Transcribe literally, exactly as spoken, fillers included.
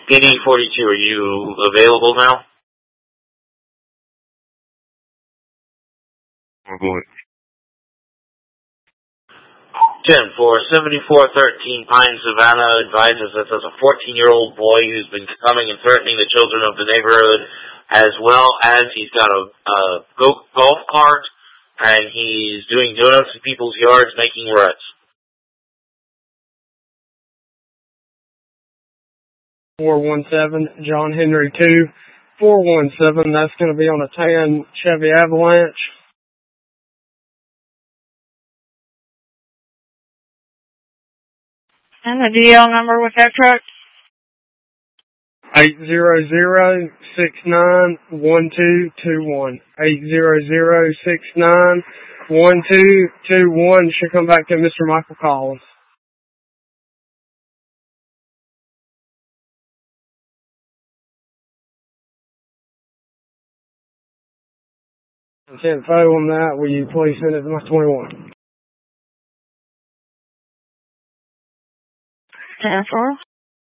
Guinea forty-two, are you available now? Oh, boy. ten for seventy-four thirteen Pine Savannah advises that there's a fourteen-year-old boy who's been coming and threatening the children of the neighborhood, as well as he's got a, a go- golf cart, and he's doing donuts in people's yards making ruts. four one seven, John Henry two. four one seven, that's going to be on a tan Chevy Avalanche. And the D L number with that truck? eight zero zero, six nine, one two two one. eight zero zero, six nine, one two two one. Should come back to Mister Michael Collins. Info on that, will you please send it to my twenty-one? ten four.